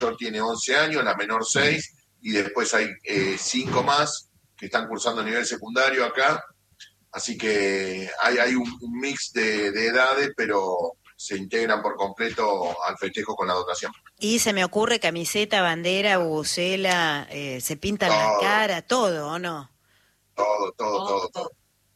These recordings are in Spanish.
tiene 11 años, la menor 6, y después hay 5 más que están cursando a nivel secundario acá. Así que hay un mix de edades, pero se integran por completo al festejo con la dotación. Y se me ocurre camiseta, bandera, bubucela, se pintan la cara, todo, ¿o no? Todo.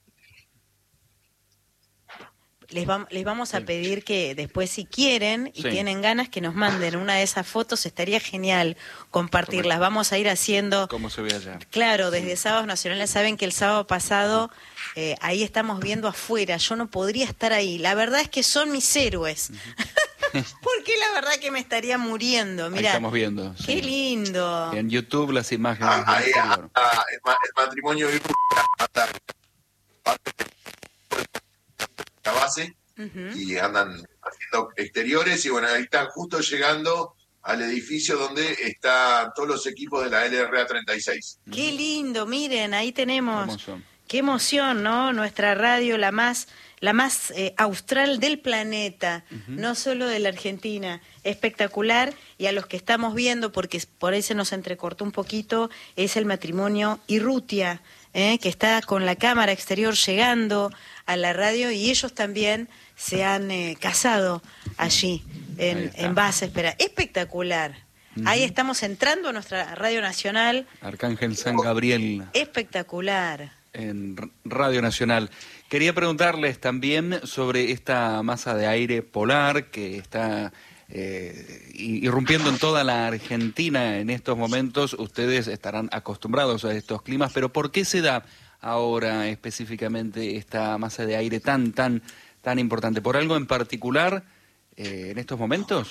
Les vamos a pedir que después, si quieren y tienen ganas, que nos manden una de esas fotos. Estaría genial compartirlas. Vamos a ir haciendo... ¿Cómo se ve allá? Claro, desde Sábados Nacionales. Saben que el sábado pasado ahí estamos viendo afuera. Yo no podría estar ahí. La verdad es que son mis héroes. Porque la verdad que me estaría muriendo. Mirá, ahí estamos viendo. Qué lindo. En YouTube las imágenes. Ahí el matrimonio la base y andan haciendo exteriores y bueno, ahí están justo llegando al edificio donde están todos los equipos de la LRA 36. Qué lindo, miren, ahí tenemos. Qué emoción, ¿no? Nuestra radio, la más austral del planeta, no solo de la Argentina. Espectacular. Y a los que estamos viendo, porque por ahí se nos entrecortó un poquito, es el matrimonio Irrutia, que está con la cámara exterior llegando a la radio, y ellos también se han casado allí en Base Espera. Espectacular. Ahí estamos entrando a nuestra Radio Nacional. Arcángel San Gabriel. Espectacular. En Radio Nacional. Quería preguntarles también sobre esta masa de aire polar que está irrumpiendo en toda la Argentina en estos momentos. Ustedes estarán acostumbrados a estos climas, pero ¿por qué se da ahora específicamente esta masa de aire tan importante? ¿Por algo en particular en estos momentos?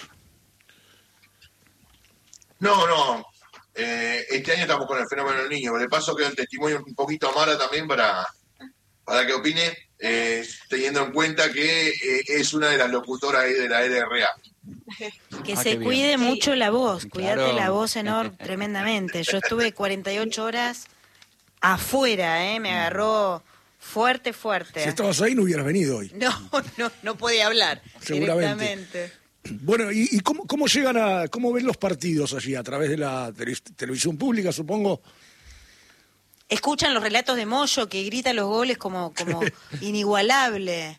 No. Este año estamos con el fenómeno del Niño. Le paso que el testimonio un poquito a Mara también para que opine, teniendo en cuenta que es una de las locutoras ahí de la LRA. Que se cuide mucho la voz, cuídate la voz tremendamente. Yo estuve 48 horas afuera, me agarró fuerte. Si estabas ahí no hubieras venido hoy. No podía hablar. Seguramente. Directamente. Bueno, ¿y cómo llegan cómo ven los partidos allí? ¿A través de la televisión pública, supongo? Escuchan los relatos de Moyo, que grita los goles como inigualable.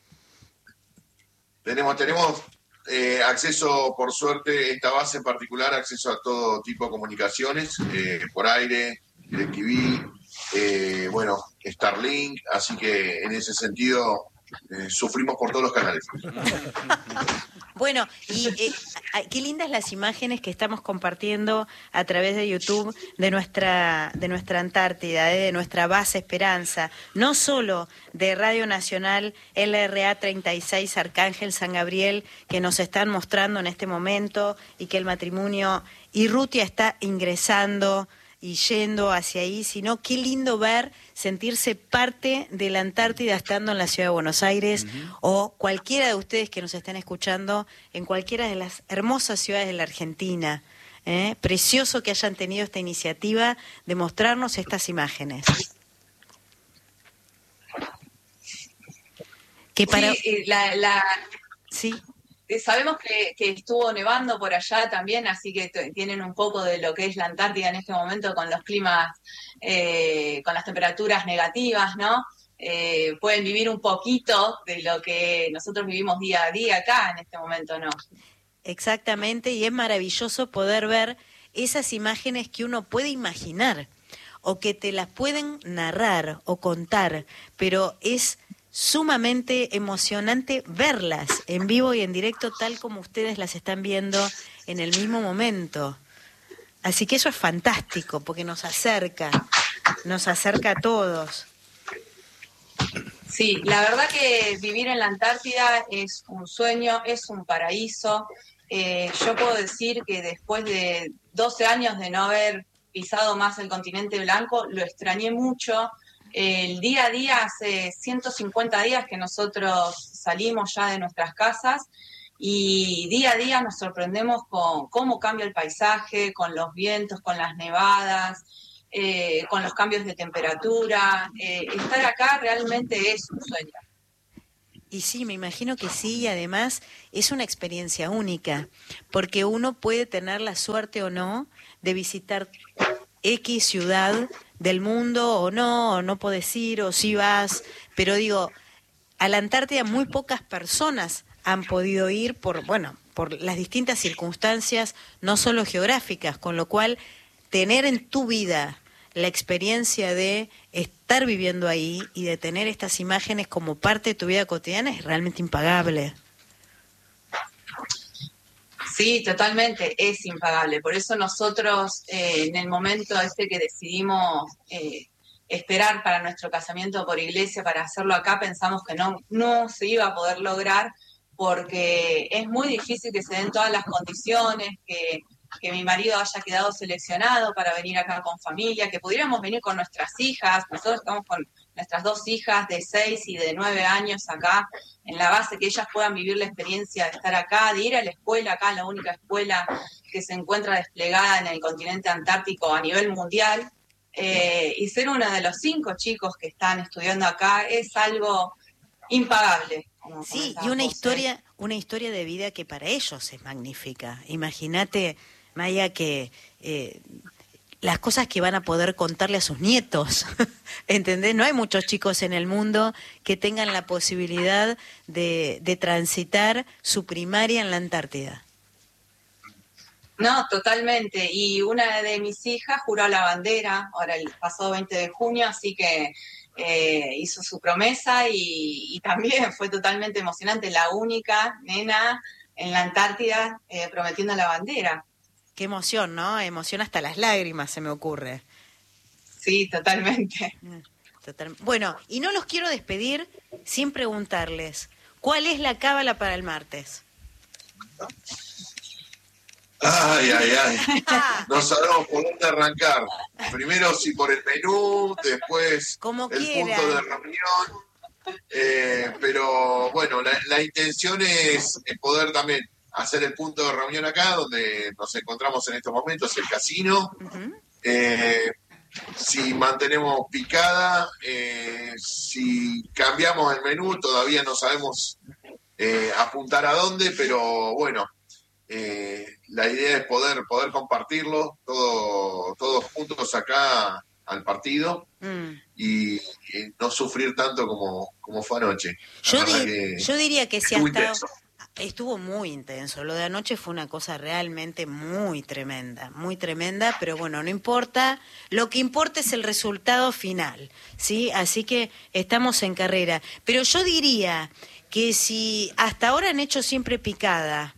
Tenemos acceso, por suerte, esta base en particular, acceso a todo tipo de comunicaciones, por aire, DirecTV, Starlink, así que en ese sentido sufrimos por todos los canales. Bueno, y qué lindas las imágenes que estamos compartiendo a través de YouTube de nuestra Antártida, de nuestra base Esperanza, no solo de Radio Nacional LRA 36 Arcángel San Gabriel, que nos están mostrando en este momento, y que el matrimonio Irrutia está ingresando y yendo hacia ahí, sino qué lindo sentirse parte de la Antártida estando en la ciudad de Buenos Aires, o cualquiera de ustedes que nos estén escuchando en cualquiera de las hermosas ciudades de la Argentina. Precioso que hayan tenido esta iniciativa de mostrarnos estas imágenes. Que para... Sí. Sabemos que estuvo nevando por allá también, así que tienen un poco de lo que es la Antártida en este momento con los climas, con las temperaturas negativas, ¿no? Pueden vivir un poquito de lo que nosotros vivimos día a día acá en este momento, ¿no? Exactamente, y es maravilloso poder ver esas imágenes que uno puede imaginar o que te las pueden narrar o contar, pero es sumamente emocionante verlas en vivo y en directo tal como ustedes las están viendo en el mismo momento. Así que eso es fantástico porque nos acerca a todos. Sí, la verdad que vivir en la Antártida es un sueño, es un paraíso. Yo puedo decir que después de 12 años de no haber pisado más el continente blanco, lo extrañé mucho. El día a día, hace 150 días que nosotros salimos ya de nuestras casas y día a día nos sorprendemos con cómo cambia el paisaje, con los vientos, con las nevadas, con los cambios de temperatura. Estar acá realmente es un sueño. Y sí, me imagino que sí, y además es una experiencia única, porque uno puede tener la suerte o no de visitar X ciudad del mundo o no podés ir, o sí vas, pero digo, a la Antártida muy pocas personas han podido ir por las distintas circunstancias, no solo geográficas, con lo cual tener en tu vida la experiencia de estar viviendo ahí y de tener estas imágenes como parte de tu vida cotidiana es realmente impagable. Sí, totalmente, es impagable. Por eso nosotros, en el momento que decidimos esperar para nuestro casamiento por iglesia, para hacerlo acá, pensamos que no se iba a poder lograr, porque es muy difícil que se den todas las condiciones, que mi marido haya quedado seleccionado para venir acá con familia, que pudiéramos venir con nuestras hijas. Nosotros estamos con nuestras 2 hijas de 6 y de 9 años acá, en la base, que ellas puedan vivir la experiencia de estar acá, de ir a la escuela acá, la única escuela que se encuentra desplegada en el continente antártico a nivel mundial, y ser uno de los 5 chicos que están estudiando acá es algo impagable. Sí, y una historia de vida que para ellos es magnífica. Imagínate, Maya, que las cosas que van a poder contarle a sus nietos, ¿entendés? No hay muchos chicos en el mundo que tengan la posibilidad de transitar su primaria en la Antártida. No, totalmente. Y una de mis hijas juró la bandera, ahora el pasado 20 de junio, así que hizo su promesa y también fue totalmente emocionante, la única nena en la Antártida prometiendo la bandera. Qué emoción, ¿no? Emoción hasta las lágrimas, se me ocurre. Sí, totalmente. Bueno, y no los quiero despedir sin preguntarles, ¿cuál es la cábala para el martes? Ay. No sabemos por dónde arrancar. Primero si por el menú, después como el quiera. Punto de reunión. Pero bueno, la intención es poder también hacer el punto de reunión acá, donde nos encontramos en estos momentos, el casino. Uh-huh. Si mantenemos picada, si cambiamos el menú, todavía no sabemos apuntar a dónde, pero bueno, la idea es poder compartirlo todos juntos acá al partido y no sufrir tanto como fue anoche. Yo diría que si hasta Estuvo muy intenso. Lo de anoche fue una cosa realmente muy tremenda, pero bueno, no importa. Lo que importa es el resultado final, ¿sí? Así que estamos en carrera. Pero yo diría que si hasta ahora han hecho siempre picada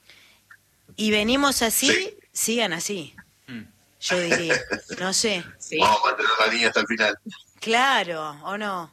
y venimos así, Sí. sigan así. Yo diría, no sé. Sí. Vamos a mantener la línea hasta el final. Claro, ¿o no?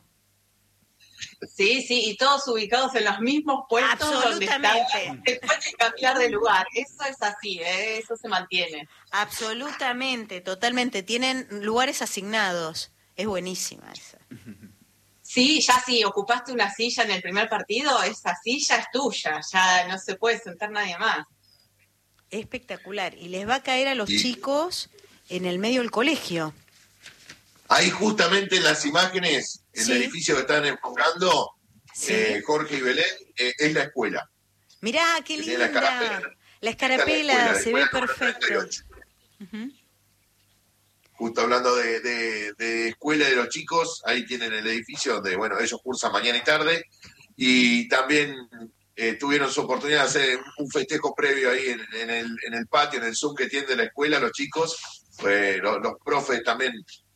Sí, y todos ubicados en los mismos puestos donde Absolutamente. estaban. Se puede cambiar de lugar, eso es así, eso se mantiene. Absolutamente, totalmente. Tienen lugares asignados. Es buenísima esa. Sí, ya si ocupaste una silla en el primer partido, esa silla es tuya, ya no se puede sentar nadie más. Espectacular. Y les va a caer a los Sí. chicos en el medio del colegio. Ahí justamente en las imágenes, el Sí. edificio que están enfocando, Sí. Jorge y Belén, es la escuela. Mirá, qué Que tiene la linda. escarapela. La Esta es la escarapela escuela, la se ve escuela número perfecto. 38. Ujú. Justo hablando de escuela de los chicos, ahí tienen el edificio donde, bueno, ellos cursan mañana y tarde, y también tuvieron su oportunidad de hacer un festejo previo ahí en el patio, en el Zoom que tiene la escuela, los chicos, pues los profes también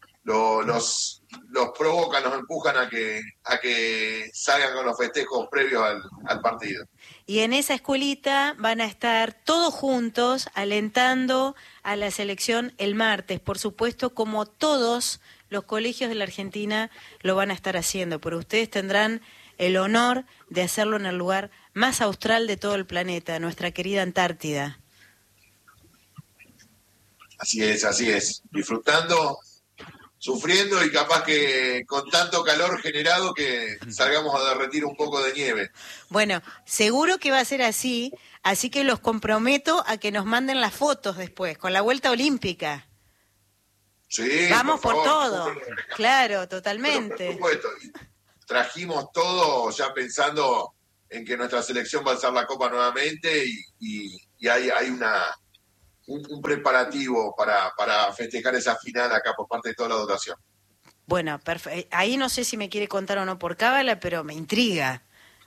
los provocan, los empujan a que salgan con los festejos previos al partido. Y en esa escuelita van a estar todos juntos alentando a la selección el martes, por supuesto, como todos los colegios de la Argentina lo van a estar haciendo, pero ustedes tendrán el honor de hacerlo en el lugar más austral de todo el planeta, nuestra querida Antártida. Así es. Disfrutando, sufriendo y capaz que con tanto calor generado que salgamos a derretir un poco de nieve. Bueno, seguro que va a ser así que los comprometo a que nos manden las fotos después, con la vuelta olímpica. Sí, Vamos por favor. todo. Claro, Pero, totalmente. por supuesto. trajimos todo ya pensando en que nuestra selección va a alzar la copa nuevamente y hay un preparativo para festejar esa final acá por parte de toda la dotación. Bueno, ahí no sé si me quiere contar o no por cábala, pero me intriga.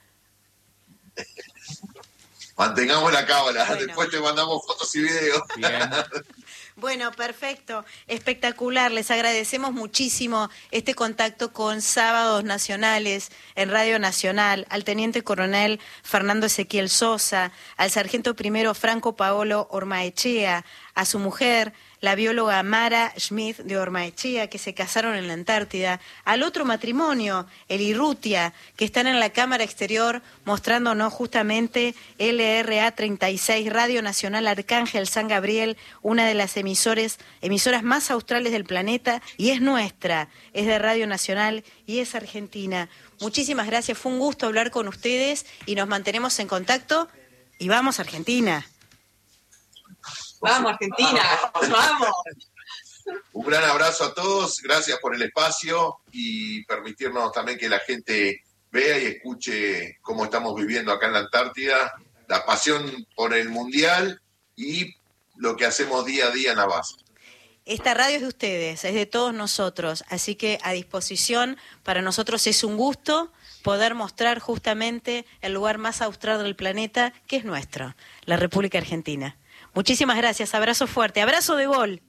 Mantengamos la cábala, bueno. Después te mandamos fotos y videos. Bien. Bueno, perfecto, espectacular. Les agradecemos muchísimo este contacto con Sábados Nacionales en Radio Nacional, al Teniente Coronel Fernando Ezequiel Sosa, al Sargento Primero Franco Paolo Ormaechea, a su mujer, la bióloga Mara Schmidt de Ormaechea, que se casaron en la Antártida, al otro matrimonio, el Irrutia, que están en la cámara exterior mostrándonos justamente LRA 36, Radio Nacional Arcángel San Gabriel, una de las emisoras más australes del planeta, y es nuestra, es de Radio Nacional y es argentina. Muchísimas gracias, fue un gusto hablar con ustedes y nos mantenemos en contacto y vamos Argentina. Vamos, Argentina, vamos. Un gran abrazo a todos, gracias por el espacio y permitirnos también que la gente vea y escuche cómo estamos viviendo acá en la Antártida, la pasión por el Mundial y lo que hacemos día a día en la base. Esta radio es de ustedes, es de todos nosotros, así que a disposición, para nosotros es un gusto poder mostrar justamente el lugar más austral del planeta, que es nuestro, la República Argentina. Muchísimas gracias, abrazo fuerte, abrazo de gol.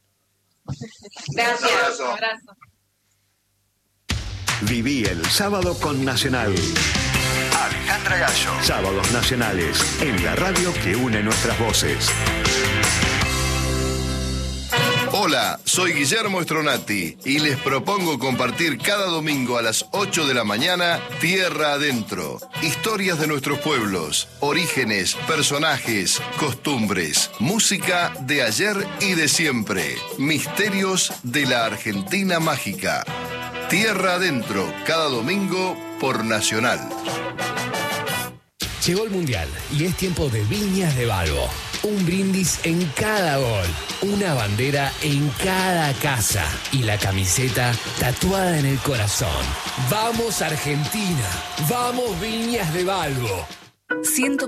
Gracias, abrazo. Viví el sábado con Nacional. Alejandra Gallo. Sábados Nacionales, en la radio que une nuestras voces. Hola, soy Guillermo Stronati y les propongo compartir cada domingo a las 8 de la mañana Tierra Adentro. Historias de nuestros pueblos, orígenes, personajes, costumbres, música de ayer y de siempre, misterios de la Argentina mágica. Tierra Adentro, cada domingo por Nacional. Llegó el Mundial y es tiempo de Viñas de Balbo. Un brindis en cada gol, una bandera en cada casa y la camiseta tatuada en el corazón. ¡Vamos Argentina! ¡Vamos Viñas de Balbo!